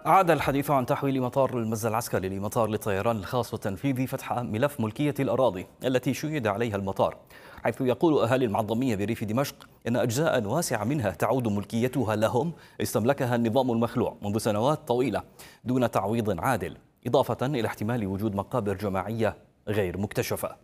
عاد الحديث عن تحويل مطار المزة العسكري لمطار للطيران الخاص وتنفيذ فتح ملف ملكية الأراضي التي شيد عليها المطار، حيث يقول أهالي المعظمية بريف دمشق إن أجزاء واسعة منها تعود ملكيتها لهم استملكها النظام المخلوع منذ سنوات طويلة دون تعويض عادل، إضافة إلى احتمال وجود مقابر جماعية غير مكتشفة.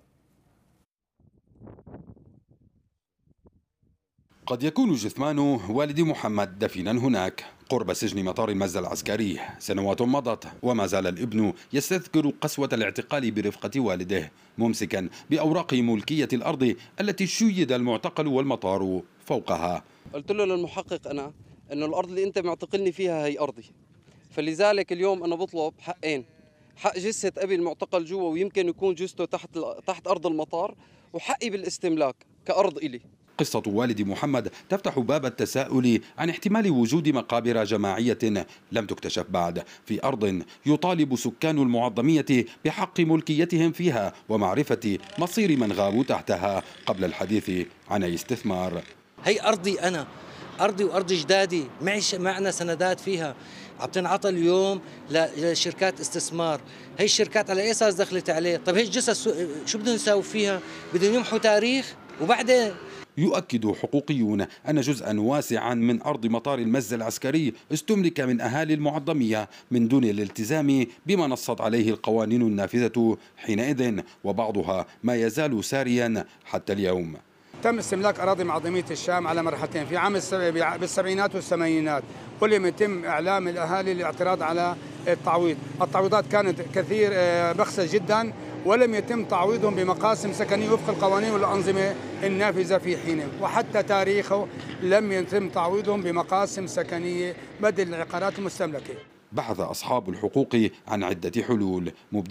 قد يكون جثمان والد محمد دفينا هناك قرب سجن مطار المزة العسكري سنوات مضت، وما زال الابن يستذكر قسوة الاعتقال برفقة والده ممسكا بأوراق ملكية الأرض التي شيد المعتقل والمطار فوقها. قلت له للمحقق أنا أنه الأرض اللي أنت معتقلني فيها هي أرضي، فلذلك اليوم أنا بطلب حقين: حق جثة أبي المعتقل جوا ويمكن يكون جثته تحت أرض المطار، وحقي بالاستملاك كأرض إلي. قصة والد محمد تفتح باب التساؤل عن احتمال وجود مقابر جماعية لم تكتشف بعد في أرض يطالب سكان المعظمية بحق ملكيتهم فيها ومعرفة مصير من غابوا تحتها قبل الحديث عن أي استثمار. هي أرضي، أنا أرضي وأرض جدادي، معنا سندات فيها عم تنعطى اليوم لشركات استثمار. هي الشركات على أي أساس دخلت عليه؟ طيب هي الجثث شو بدهم يساووا فيها؟ بدهم يمحوا تاريخ وبعدين. يؤكد حقوقيون أن جزءا واسعا من أرض مطار المزة العسكري استملك من أهالي المعظمية من دون الالتزام بما نصت عليه القوانين النافذة حينئذ، وبعضها ما يزال ساريا حتى اليوم. تم استملاك أراضي معظمية الشام على مرحلتين في عام بالسبعينات والثمانينات، ولم يتم إعلام الأهالي للاعتراض على التعويض. التعويضات كانت كثير بخسة جدا، ولم يتم تعويضهم بمقاسم سكنية وفق القوانين والأنظمة النافذة في حينه، وحتى تاريخه لم يتم تعويضهم بمقاسم سكنية بدل العقارات المستملكة. بحث أصحاب الحقوق عن عدة حلول